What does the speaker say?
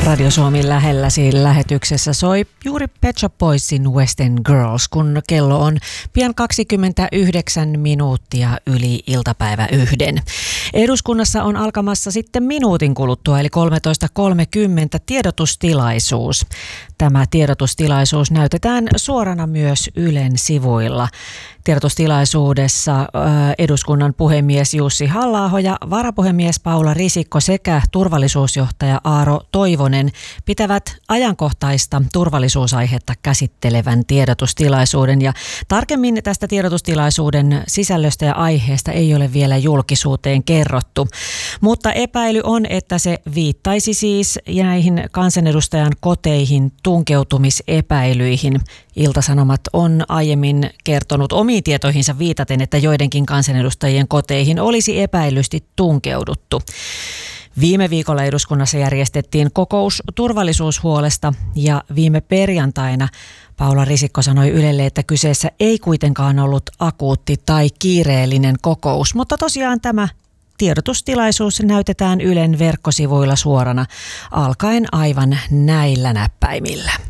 Radio Suomen lähelläsi lähetyksessä soi juuri Pet Shop Boysin West End Girls, kun kello on pian 29 minuuttia yli iltapäivä 1. Eduskunnassa on alkamassa sitten minuutin kuluttua, eli 13.30 tiedotustilaisuus. Tämä tiedotustilaisuus näytetään suorana myös Ylen sivuilla. Tiedotustilaisuudessa eduskunnan puhemies Jussi Halla-aho ja varapuhemies Paula Risikko sekä turvallisuusjohtaja Aaro Toivonen pitävät ajankohtaista turvallisuusaihetta käsittelevän tiedotustilaisuuden. Ja tarkemmin tästä tiedotustilaisuuden sisällöstä ja aiheesta ei ole vielä julkisuuteen kerrottu. Mutta epäily on, että se viittaisi siis näihin kansanedustajan koteihin tunkeutumisepäilyihin. Ilta-Sanomat on aiemmin kertonut omiin tietoihinsa viitaten, että joidenkin kansanedustajien koteihin olisi epäillysti tunkeuduttu. Viime viikolla eduskunnassa järjestettiin kokous turvallisuushuolesta ja viime perjantaina Paula Risikko sanoi Ylelle, että kyseessä ei kuitenkaan ollut akuutti tai kiireellinen kokous, mutta tosiaan tämä tiedotustilaisuus näytetään Ylen verkkosivuilla suorana alkaen aivan näillä näppäimillä.